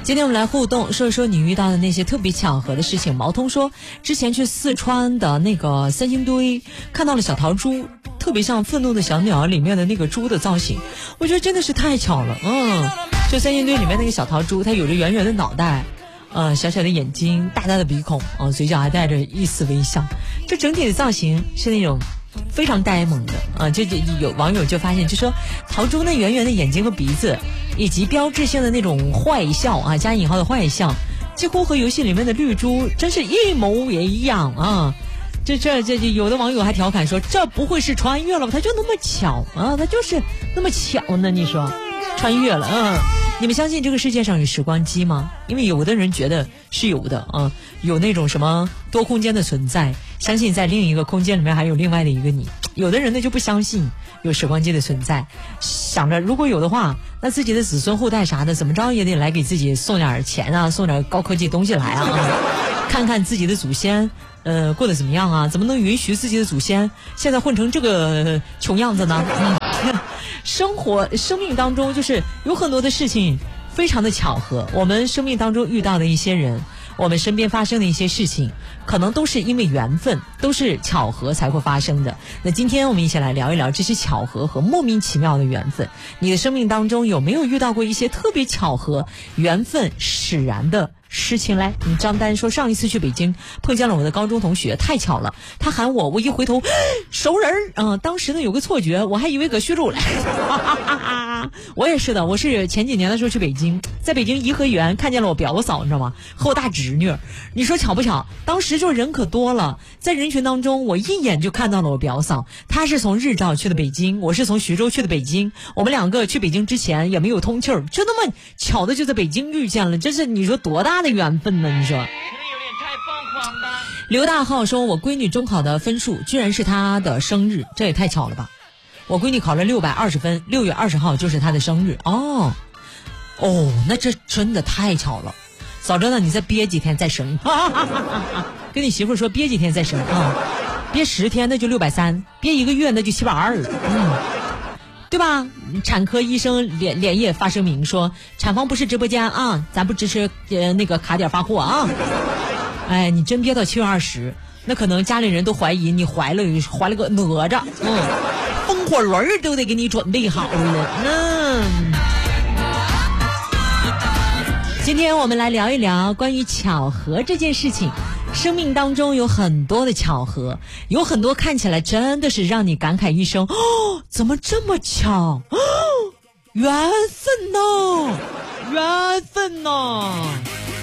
今天我们来互动，说一说你遇到的那些特别巧合的事情。毛通说，之前去四川的那个三星堆，看到了小桃猪，特别像《愤怒的小鸟》里面的那个猪的造型，我觉得真的是太巧了。就三星堆里面那个小桃猪，它有着圆圆的脑袋，小小的眼睛，大大的鼻孔，嘴角还带着一丝微笑，这整体的造型是那种非常呆萌的就有网友就发现，就说桃猪那圆圆的眼睛和鼻子，以及标志性的那种坏笑加引号的坏笑，几乎和游戏里面的绿猪真是一模一样啊！这有的网友还调侃说，这不会是穿越了吧？它就那么巧它就是那么巧呢？你说穿越了你们相信这个世界上有时光机吗？因为有的人觉得是有的有那种什么多空间的存在，相信在另一个空间里面还有另外的一个你。有的人呢就不相信有时光机的存在，想着如果有的话，那自己的子孙后代啥的怎么着也得来给自己送点钱送点高科技东西来看看自己的祖先过得怎么样怎么能允许自己的祖先现在混成这个穷样子呢？生命当中就是有很多的事情非常的巧合，我们生命当中遇到的一些人，我们身边发生的一些事情，可能都是因为缘分，都是巧合才会发生的。那今天我们一起来聊一聊这些巧合和莫名其妙的缘分。你的生命当中有没有遇到过一些特别巧合、缘分使然的事情嘞？张丹说，上一次去北京碰见了我的高中同学，太巧了，他喊我一回头，熟人当时呢有个错觉，我还以为搁徐州来我也是的，我是前几年的时候去北京，在北京颐和园看见了我表嫂，你知道吗？和我大侄女，你说巧不巧？当时就人可多了，在人群当中我一眼就看到了我表嫂，她是从日照去的北京，我是从徐州去的北京，我们两个去北京之前也没有通气儿，就那么巧的就在北京遇见了，这是你说多大的缘分呢？你说刘大浩说，我闺女中考的分数居然是她的生日，这也太巧了吧。我闺女考了620分，6月20号就是她的生日那这真的太巧了。早知道你再憋几天再生跟你媳妇说憋几天再生憋10天那就630，憋1个月那就720对吧？产科医生连夜发声明说，产房不是直播间咱不支持那个卡点发货哎，你真憋到7月20，那可能家里人都怀疑你怀了个哪吒风火轮都得给你准备好了今天我们来聊一聊关于巧合这件事情。生命当中有很多的巧合，有很多看起来真的是让你感慨一声怎么这么巧缘分呢